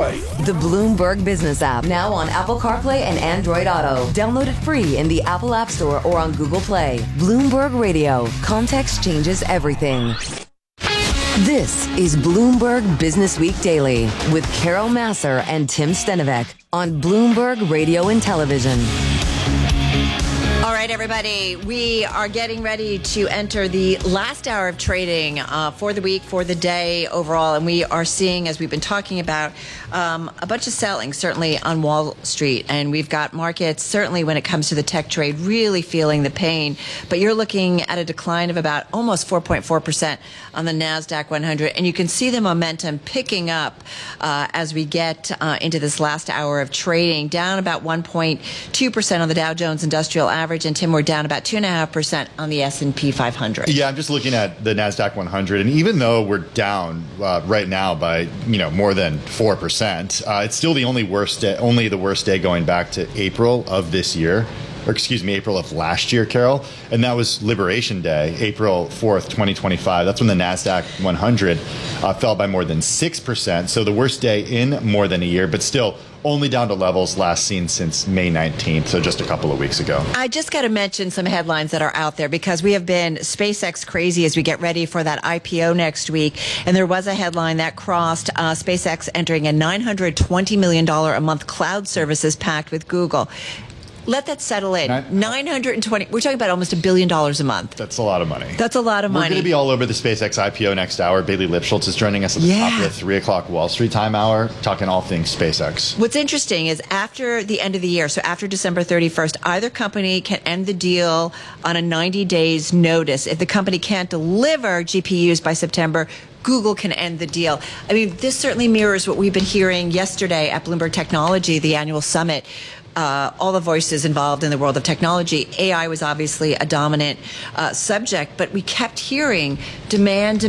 Play. The Bloomberg Business app, now on Apple CarPlay and Android Auto. Download it free in the Apple App Store or on Google Play. Bloomberg Radio. Context changes everything. This is Bloomberg Business Week Daily with Carol Massar and Tim Stenovec on Bloomberg Radio and Television. All right, everybody, we are getting ready to enter the last hour of trading for the week, for the day overall. And we are seeing, as we've been talking about, a bunch of selling, certainly on Wall Street. And we've got markets, certainly when it comes to the tech trade, really feeling the pain. But you're looking at a decline of about almost 4.4% on the NASDAQ 100. And you can see the momentum picking up as we get into this last hour of trading, down about 1.2% on the Dow Jones Industrial Average. And Tim, we're down about 2.5% on the S&P 500. Yeah, I'm just looking at the NASDAQ 100, and even though we're down right now by more than 4%, it's still the only the worst day going back to April of this year. Or excuse me, April of last year, Carol. And that was Liberation Day, April 4th, 2025. That's when the NASDAQ 100 fell by more than 6%. So the worst day in more than a year, but still only down to levels last seen since May 19th, so just a couple of weeks ago. I just got to mention some headlines that are out there because we have been SpaceX crazy as we get ready for that IPO next week. And there was a headline that crossed SpaceX entering a $920 million a month cloud services pact with Google. Let that settle in. 920. We're talking about almost $1 billion a month. That's a lot of money. That's a lot of money. We're going to be all over the SpaceX IPO next hour. Bailey Lipschultz is joining us at the top of the 3 o'clock Wall Street time hour, talking all things SpaceX. What's interesting is after the end of the year, so after December 31st, either company can end the deal on a 90 days notice. If the company can't deliver GPUs by September, Google can end the deal. I mean, this certainly mirrors what we've been hearing yesterday at Bloomberg Technology, the annual summit. All the voices involved in the world of technology. AI was obviously a dominant subject, but we kept hearing demand.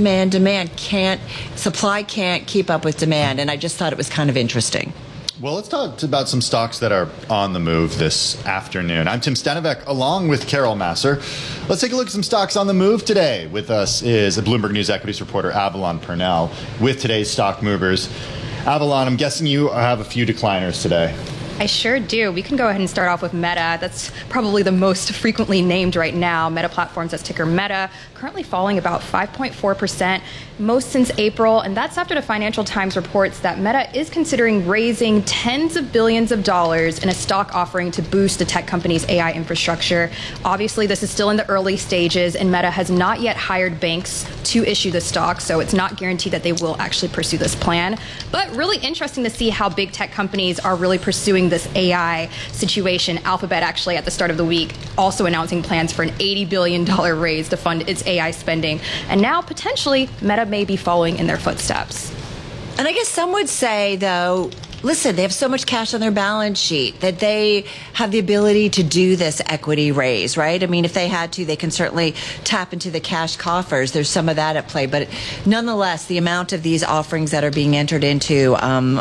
Supply can't keep up with demand. And I just thought it was kind of interesting. Well, let's talk about some stocks that are on the move this afternoon. I'm Tim Stenovec, along with Carol Massar. Let's take a look at some stocks on the move today. With us is a Bloomberg News equities reporter, Avalon Purnell, with today's stock movers. Avalon, I'm guessing you have a few decliners today. I sure do. We can go ahead and start off with Meta. That's probably the most frequently named right now. Meta Platforms, that's ticker Meta, currently falling about 5.4%, most since April. And that's after the Financial Times reports that Meta is considering raising tens of billions of dollars in a stock offering to boost the tech company's AI infrastructure. Obviously, this is still in the early stages, and Meta has not yet hired banks to issue the stock, so it's not guaranteed that they will actually pursue this plan. But really interesting to see how big tech companies are really pursuing this AI situation. Alphabet actually at the start of the week also announcing plans for an $80 billion raise to fund its AI spending. And now potentially Meta may be following in their footsteps. And I guess some would say, though, listen, they have so much cash on their balance sheet that they have the ability to do this equity raise, right? I mean, if they had to, they can certainly tap into the cash coffers. There's some of that at play. But nonetheless, the amount of these offerings that are being entered into,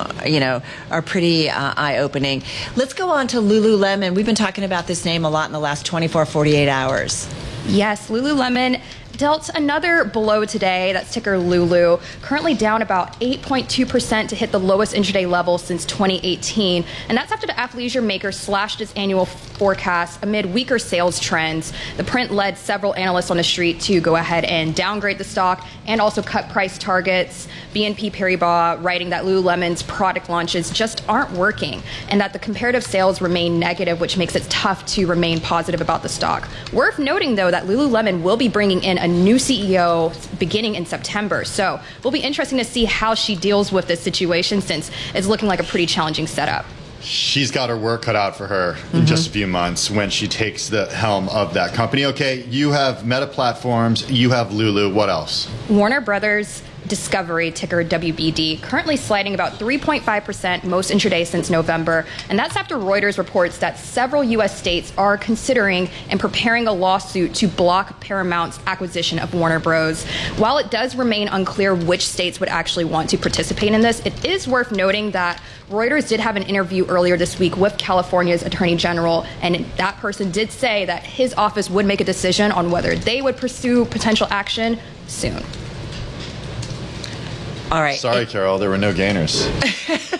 are pretty eye-opening. Let's go on to Lululemon. We've been talking about this name a lot in the last 24, 48 hours. Yes, Lululemon dealt another blow today. That's ticker Lulu, currently down about 8.2% to hit the lowest intraday level since 2018. And that's after the athleisure maker slashed its annual forecast amid weaker sales trends. The print led several analysts on the street to go ahead and downgrade the stock and also cut price targets. BNP Paribas writing that Lululemon's product launches just aren't working and that the comparative sales remain negative, which makes it tough to remain positive about the stock. Worth noting, though, that Lululemon will be bringing in a new CEO beginning in September. So it will be interesting to see how she deals with this situation, since it's looking like a pretty challenging setup. She's got her work cut out for her in just a few months when she takes the helm of that company. Okay, you have Meta Platforms, you have Lulu. What else? Warner Brothers Discovery, ticker WBD, currently sliding about 3.5% most intraday since November. And that's after Reuters reports that several U.S. states are considering and preparing a lawsuit to block Paramount's acquisition of Warner Bros. While it does remain unclear which states would actually want to participate in this, it is worth noting that Reuters did have an interview earlier this week with California's Attorney General, and that person did say that his office would make a decision on whether they would pursue potential action soon. All right. Sorry, Carol, there were no gainers.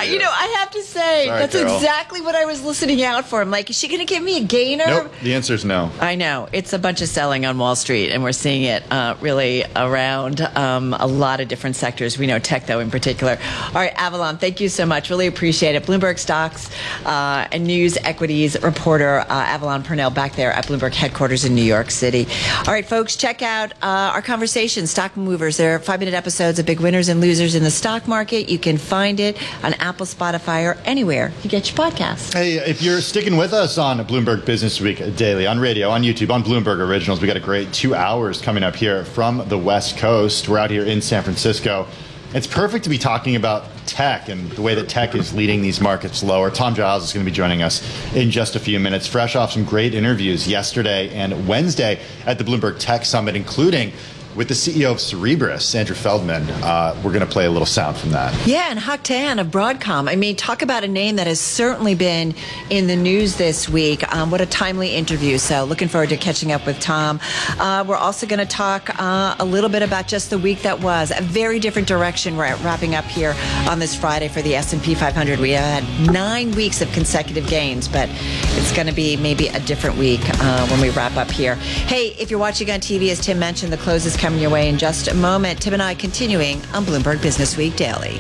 I have to say, Sorry, that's Carol. exactly what I was listening out for. I'm like, is she going to give me a gainer? Nope. The answer is no. I know. It's a bunch of selling on Wall Street, and we're seeing it really around a lot of different sectors. We know tech, though, in particular. All right, Avalon, thank you so much. Really appreciate it. Bloomberg Stocks and News Equities reporter Avalon Purnell back there at Bloomberg headquarters in New York City. All right, folks, check out our conversation, Stock Movers. There are 5-minute episodes of big winners and losers in the stock market. You can find it on Apple, Spotify, or anywhere you get your podcasts. Hey, if you're sticking with us on Bloomberg Business Week Daily, on radio, on YouTube, on Bloomberg Originals, we got a great 2 hours coming up here from the West Coast. We're out here in San Francisco. It's perfect to be talking about tech and the way that tech is leading these markets lower. Tom Giles is going to be joining us in just a few minutes, fresh off some great interviews yesterday and Wednesday at the Bloomberg Tech Summit, including with the CEO of Cerebras, Andrew Feldman. We're going to play a little sound from that. Yeah, and Hock Tan of Broadcom. I mean, talk about a name that has certainly been in the news this week. What a timely interview. So looking forward to catching up with Tom. We're also going to talk a little bit about just the week that was. A very different direction we're wrapping up here on this Friday for the S&P 500. We have had 9 weeks of consecutive gains, but it's going to be maybe a different week when we wrap up here. Hey, if you're watching on TV, as Tim mentioned, the close is coming your way in just a moment. Tim and I continuing on Bloomberg Business Week Daily.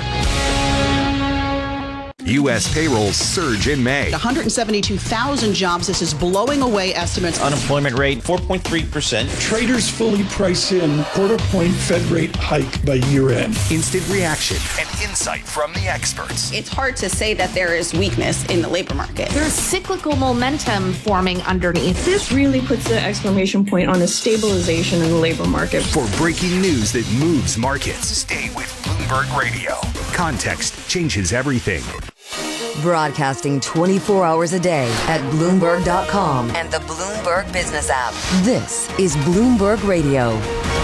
U.S. payrolls surge in May. 172,000 jobs. This is blowing away estimates. Unemployment rate, 4.3%. Traders fully price in quarter-point Fed rate hike by year-end. Instant reaction and insight from the experts. It's hard to say that there is weakness in the labor market. There's cyclical momentum forming underneath. This really puts the exclamation point on a stabilization in the labor market. For breaking news that moves markets, stay with Bloomberg Radio. Context changes everything. Broadcasting 24 hours a day at Bloomberg.com and the Bloomberg Business app. This is Bloomberg Radio.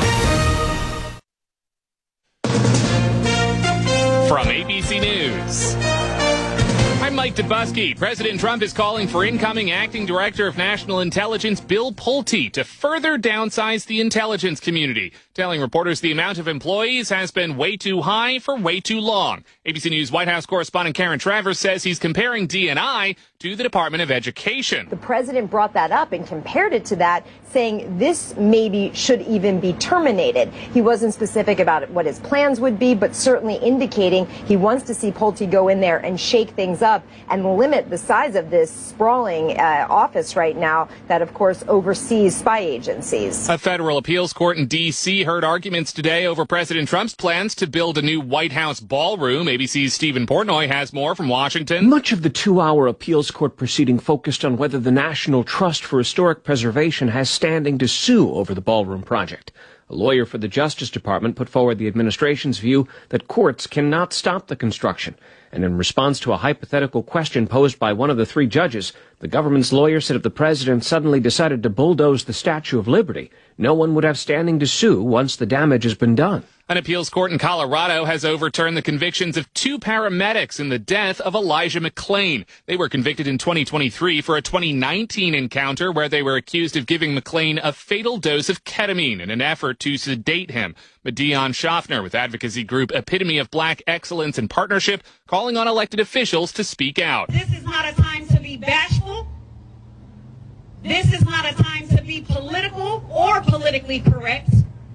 From ABC News, I'm Mike Dubusky. President Trump is calling for incoming Acting Director of National Intelligence Bill Pulte to further downsize the intelligence community, telling reporters the amount of employees has been way too high for way too long. ABC News White House correspondent Karen Travers says he's comparing D&I to the Department of Education. The president brought that up and compared it to that, saying this maybe should even be terminated. He wasn't specific about what his plans would be, but certainly indicating he wants to see Pulte go in there and shake things up and limit the size of this sprawling office right now that, of course, oversees spy agencies. A federal appeals court in D.C. heard arguments today over President Trump's plans to build a new White House ballroom. ABC's Stephen Portnoy has more from Washington. Much of the 2-hour appeals court proceeding focused on whether the National Trust for Historic Preservation has standing to sue over the ballroom project. A lawyer for the Justice Department put forward the administration's view that courts cannot stop the construction. And in response to a hypothetical question posed by one of the 3 judges, the government's lawyer said if the president suddenly decided to bulldoze the Statue of Liberty, no one would have standing to sue once the damage has been done. An appeals court in Colorado has overturned the convictions of 2 paramedics in the death of Elijah McClain. They were convicted in 2023 for a 2019 encounter where they were accused of giving McClain a fatal dose of ketamine in an effort to sedate him. But Dion Schaffner with advocacy group Epitome of Black Excellence and Partnership calling on elected officials to speak out. This is not a time to be bashful. This is not a time to be political or politically correct.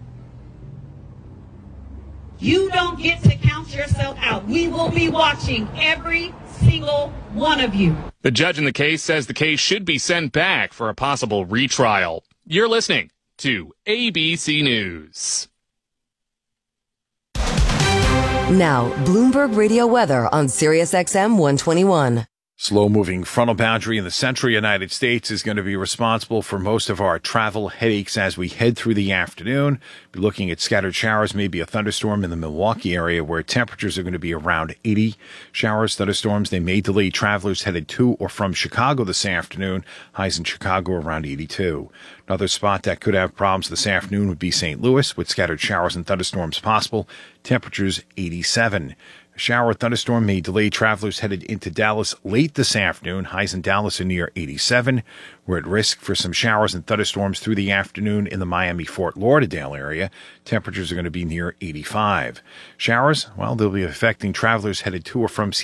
You don't get to count yourself out. We will be watching every single one of you. The judge in the case says the case should be sent back for a possible retrial. You're listening to ABC News. Now, Bloomberg Radio weather on SiriusXM 121. Slow-moving frontal boundary in the central United States is going to be responsible for most of our travel headaches as we head through the afternoon. Be looking at scattered showers, maybe a thunderstorm in the Milwaukee area where temperatures are going to be around 80. Showers, thunderstorms, they may delay travelers headed to or from Chicago this afternoon. Highs in Chicago around 82. Another spot that could have problems this afternoon would be St. Louis with scattered showers and thunderstorms possible. Temperatures 87. A shower or thunderstorm may delay travelers headed into Dallas late this afternoon. Highs in Dallas are near 87. We're at risk for some showers and thunderstorms through the afternoon in the Miami-Fort Lauderdale area. Temperatures are going to be near 85. Showers, well, they'll be affecting travelers headed to or from